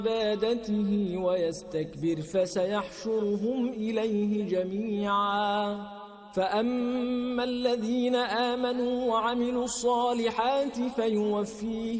عبادته ويستكبر فسيحشرهم إليه جميعا فأما الذين آمنوا وعملوا الصالحات فيوفيهم